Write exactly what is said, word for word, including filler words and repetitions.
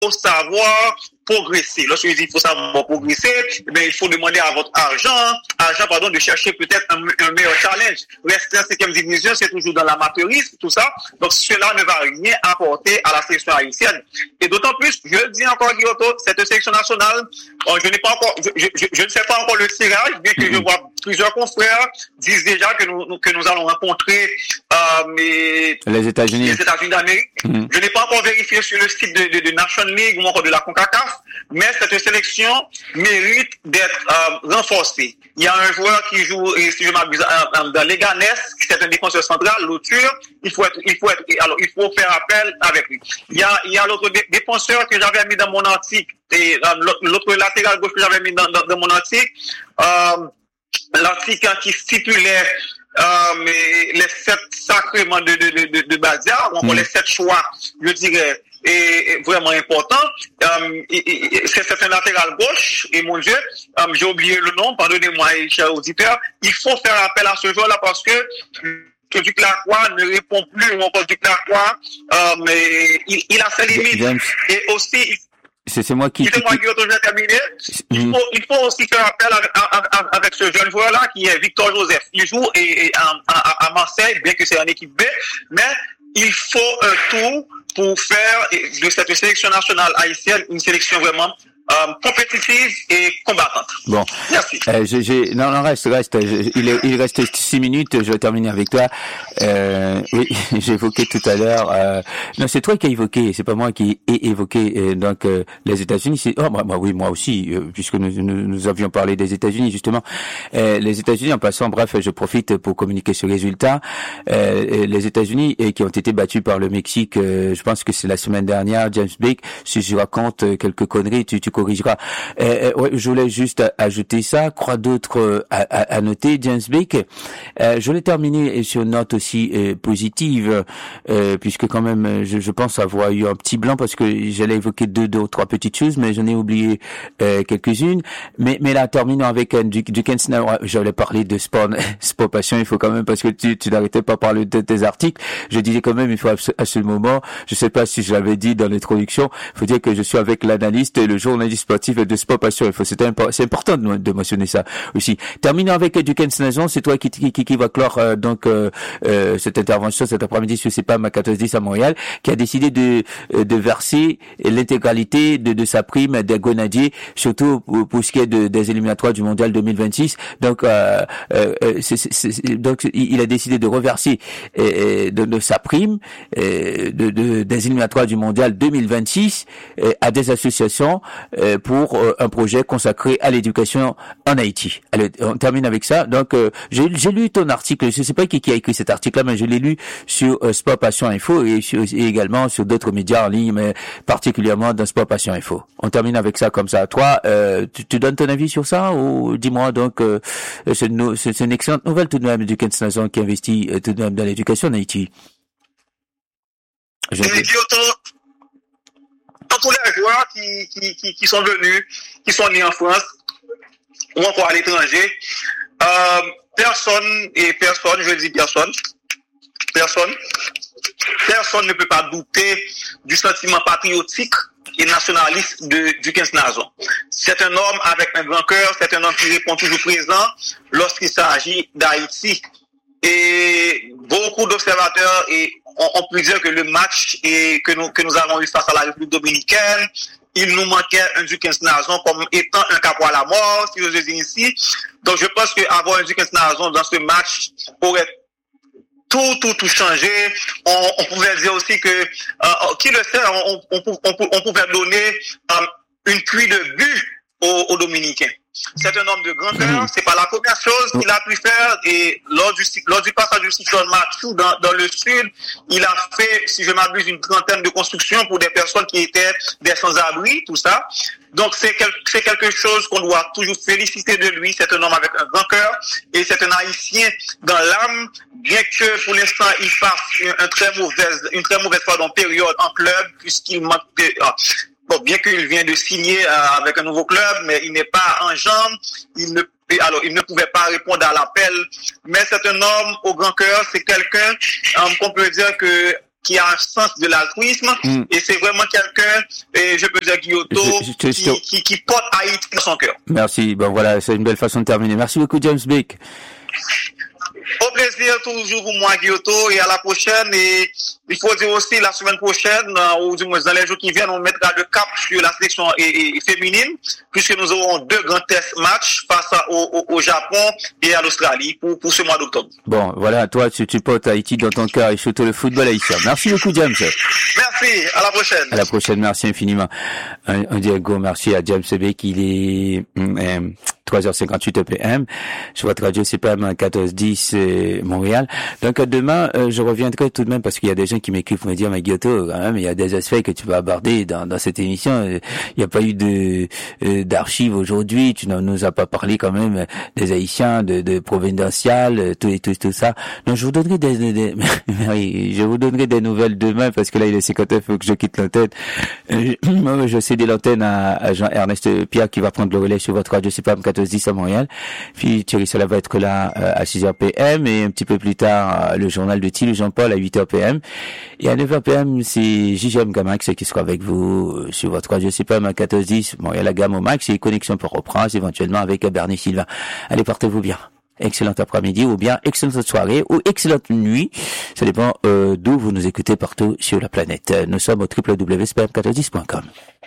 faut savoir progresser. Lorsque je dis il faut savoir progresser, eh bien, il faut demander à votre argent, argent, pardon, de chercher peut-être un, un meilleur challenge. Rester en cinquième division, c'est toujours dans l'amateurisme, tout ça. Donc, cela ne va rien apporter à la sélection haïtienne. Et d'autant plus, je le dis encore, Guillotot, cette sélection nationale, bon, je n'ai pas encore, je, je, je, je ne sais pas encore le tirage, bien que mm-hmm. je vois plusieurs confrères disent déjà que nous, que nous allons rencontrer, euh, mais, les États-Unis. Les États-Unis d'Amérique. Mm-hmm. Je n'ai pas encore vérifié sur le site de, de, de National League ou encore de la CONCACAF, mais cette sélection mérite d'être euh, renforcée. Il y a un joueur qui joue, et si je m'abuse, dans Leganés, c'est un défenseur central, l'auteur, il faut être, il faut être, alors il faut faire appel avec lui. Il y a, il y a l'autre dé- défenseur que j'avais mis dans mon article, et euh, l'autre latéral gauche que j'avais mis dans, dans, dans mon article, euh, l'article qui stipulait euh, les sept sacrements de, de, de, de, de Badia, ou encore mmh. les sept choix, je dirais, est vraiment important. Euh, et, et, c'est, c'est un latéral gauche, et mon Dieu, euh, j'ai oublié le nom, pardonnez-moi, chers auditeurs, il faut faire appel à ce joueur-là parce que que Duc Lacroix ne répond plus, ou encore Duc Lacroix, euh, mais il, il a ses limites. James. Et aussi, il C'est, c'est moi qui... C'est moi qui ai terminé. Il faut, il faut aussi faire appel avec, avec ce jeune joueur-là qui est Victor Joseph. Il joue et, et à, à, à Marseille, bien que c'est en équipe B, mais il faut un tout pour faire de cette sélection nationale haïtienne une sélection vraiment euh, compétitive et combattante. Bon. Merci. Euh, j'ai, j'ai, non, non, reste, reste. Il, est, il reste six minutes. Je vais terminer avec toi. Euh, oui, j'ai évoqué tout à l'heure. Euh, non, c'est toi qui as évoqué. C'est pas moi qui ai évoqué. Euh, donc, euh, les États-Unis. C'est, oh, bah, bah, oui, moi aussi, euh, puisque nous, nous, nous avions parlé des États-Unis justement. Euh, les États-Unis, en passant, bref, je profite pour communiquer ce résultat. Euh, les États-Unis et qui ont été battus par le Mexique. Euh, je pense que c'est la semaine dernière. James Blake. Si je raconte quelques conneries, tu, tu corrigeras. Euh, ouais, je voulais juste ajouter ça. Quoi d'autre à, à, à noter, James Blake. Euh, je voulais terminer sur une note aussi euh, positive, euh, puisque quand même, je, je pense avoir eu un petit blanc parce que j'allais évoquer deux, deux ou trois petites choses, mais j'en ai oublié euh, quelques-unes. Mais, mais là, terminons avec euh, du, du Kensner. J'allais parler de sport, sport passion. Il faut quand même, parce que tu, tu n'arrêtais pas de parler de tes articles. Je disais quand même, il faut à ce, à ce moment, je sais pas si je l'avais dit dans l'introduction, il faut dire que je suis avec l'analyste et le journaliste sportif de Sport Passion. Il faut, c'est, impo- c'est important de, de mentionner ça aussi. Terminons avec du Kensner. C'est toi qui, qui, qui, qui va clore euh, donc euh, euh, cette intervention cet après-midi sur C P A M à quatorze dix à Montréal, qui a décidé de de verser l'intégralité de, de sa prime des grenadiers, surtout pour, pour ce qui est de, des éliminatoires du Mondial deux mille vingt-six. Donc, euh, euh, c'est, c'est, c'est, donc il a décidé de reverser euh, de, de sa prime euh, de, de des éliminatoires du Mondial deux mille vingt-six euh, à des associations euh, pour euh, un projet consacré à l'éducation en Haïti. Allez, on termine avec ça. Donc, euh, j'ai, j'ai lu ton article. Je sais pas qui, qui a écrit cet article-là, mais je l'ai lu sur euh, Sport Passion Info et, sur, et également sur d'autres médias en ligne, mais particulièrement dans Sport Passion Info. On termine avec ça comme ça. Toi, euh, tu, tu donnes ton avis sur ça ou dis-moi donc, euh, c'est, une, c'est, c'est une excellente nouvelle tout de même du Kensner qui investit euh, tout de même dans l'éducation en Haïti. Je... Tous les joueurs qui, qui, qui, qui sont venus, qui sont nés en France ou encore à l'étranger, euh, personne et personne, je dis personne, personne, personne ne peut pas douter du sentiment patriotique et nationaliste de, du Kensner. C'est un homme avec un grand cœur, c'est un homme qui répond toujours présent lorsqu'il s'agit d'Haïti. Et beaucoup d'observateurs et on, on peut dire que le match et que nous que nous avons eu face à la République dominicaine, il nous manquait un Duc Kensner comme étant un capot à la mort, si je dis ici. Donc je pense qu'avoir un Duc Kensner dans ce match aurait tout tout tout changé. On, on pouvait dire aussi que euh, qui le sait, on, on, on, on pouvait donner euh, une pluie de buts aux, aux Dominicains. C'est un homme de grand cœur. C'est pas la première chose qu'il a pu faire. Et lors du, lors du passage du cyclone Mathieu dans, dans le sud, il a fait, si je m'abuse, une trentaine de constructions pour des personnes qui étaient des sans-abri, tout ça. Donc c'est, quel, c'est quelque chose qu'on doit toujours féliciter de lui. C'est un homme avec un grand cœur et c'est un Haïtien dans l'âme, bien que pour l'instant il passe une, une très mauvaise, une très mauvaise pardon, période en club puisqu'il manque de, ah, bon, bien qu'il vient de signer euh, avec un nouveau club, mais il n'est pas en jambes, il ne, alors il ne pouvait pas répondre à l'appel. Mais c'est un homme au grand cœur, c'est quelqu'un euh, qu'on peut dire que qui a un sens de l'altruisme, mm. et c'est vraiment quelqu'un, et je peux dire Guyoto, je, je, je, qui, qui, qui porte Haïti dans son cœur. Merci. Bon voilà, c'est une belle façon de terminer. Merci beaucoup, James Beck. Au plaisir toujours pour moi, Guyoto, et à la prochaine. Et il faut dire aussi la semaine prochaine, ou du moins dans les jours qui viennent, on mettra le cap sur la sélection et, et féminine, puisque nous aurons deux grands test matchs face au, au, au Japon et à l'Australie pour, pour ce mois d'octobre. Bon, voilà, toi, tu, tu portes Haïti dans ton cœur et surtout le football haïtien. Merci beaucoup, James. Merci, à la prochaine. À la prochaine, merci infiniment. Un, un Diego, merci à James Beck, il est euh, trois heures cinquante-huit P M sur votre radio C P M quatorze dix euh, Montréal. Donc demain, euh, je reviendrai tout de même parce qu'il y a des gens qui m'écrivent pour me dire, mais Guyoto, quand même, il y a des aspects que tu vas aborder dans, dans cette émission. Il n'y a pas eu de euh, d'archives aujourd'hui. Tu ne nous as pas parlé quand même des Haïtiens, de, de provincial, tout et tout, tout ça. Donc je vous donnerai des, des, des oui, je vous donnerai des nouvelles demain parce que là il est cinquante, il faut que je quitte l'antenne. Euh, je cède l'antenne à, à Jean-Ernest Pierre qui va prendre le relais sur votre radio C P M quatorze dix à Montréal. Puis Thierry Sola va être là euh, à six heures P M et un petit peu plus tard euh, le journal de Thilo Jean-Paul à huit heures P M. Et à neuf heures P M c'est J G M Gamax qui sera avec vous euh, sur votre radio C P M quatorze dix Montréal à Gamme au Max et Connexion pour reprendre éventuellement avec Bernie Sylvain. Allez, portez-vous bien. Excellent après-midi ou bien excellente soirée ou excellente nuit. Ça dépend euh, d'où vous nous écoutez partout sur la planète. Nous sommes au w w w point c p m quatorze dix point com.